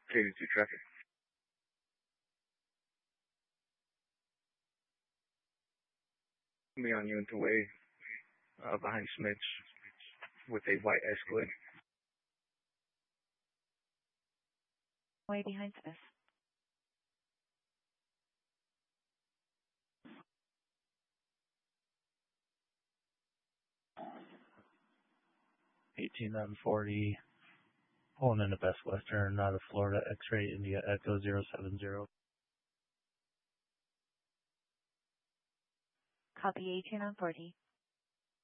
Cadence 2 traffic. Me on Uinta Way, behind Smith's, with a white Escalade. Way behind Smith. On 40, pulling into Best Western, out of Florida, X-Ray India Echo 070. Copy 18 on 40.